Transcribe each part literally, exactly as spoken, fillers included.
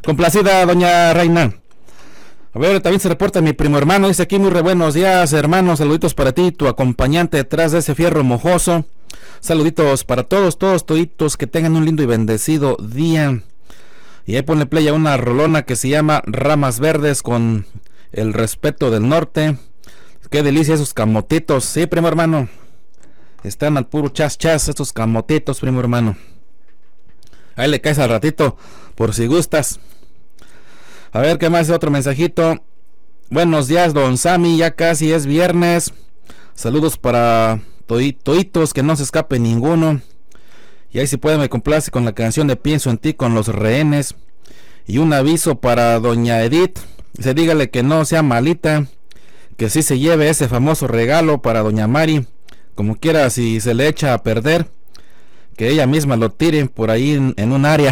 Complacida, doña Reina. A ver, también se reporta mi primo hermano, dice aquí muy re buenos días, hermanos, saluditos para ti, tu acompañante detrás de ese fierro mojoso. Saluditos para todos, todos toditos, que tengan un lindo y bendecido día. Y ahí ponle play a una rolona que se llama Ramas Verdes con el respeto del norte. Qué delicia esos camotitos, sí, primo hermano. Están al puro chas chas estos camotitos, primo hermano. Ahí le caes al ratito, por si gustas. A ver, ¿qué más? Otro mensajito. Buenos días, don Sammy, ya casi es viernes. Saludos para toditos, que no se escape ninguno. Y ahí si puede me complace con la canción de Pienso en ti con Los Rehenes. Y un aviso para doña Edith. Se dígale que no sea malita, que sí se lleve ese famoso regalo para doña Mari. Como quiera, si se le echa a perder, que ella misma lo tire por ahí en, en un área.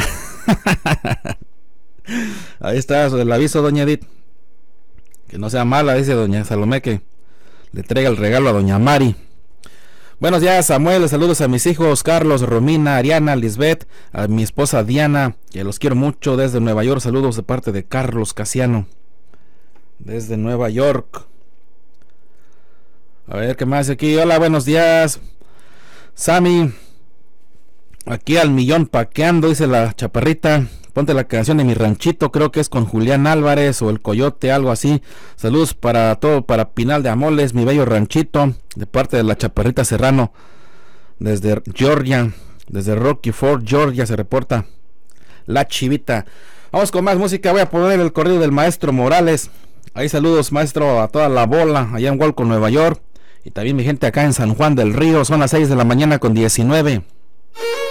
Ahí está el aviso, doña Edith. Que no sea mala, dice doña Salomé, que le traiga el regalo a doña Mari. Buenos días, Samuel, saludos a mis hijos Carlos, Romina, Ariana, Lisbeth, a mi esposa Diana, que los quiero mucho desde Nueva York. Saludos de parte de Carlos Casiano, desde Nueva York. A ver, ¿qué más aquí? Hola, buenos días, Sammy. Aquí al millón paqueando, dice la chaparrita. Ponte la canción de Mi Ranchito, creo que es con Julián Álvarez o El Coyote, algo así. Saludos para todo, para Pinal de Amoles, mi bello ranchito, de parte de la chaparrita Serrano, desde Georgia, desde Rocky Ford, Georgia se reporta la chivita. Vamos con más música, voy a poner el corrido del maestro Morales. Ahí saludos, maestro, a toda la bola, allá en Walco, Nueva York. Y también mi gente acá en San Juan del Río, son las seis de la mañana con diecinueve.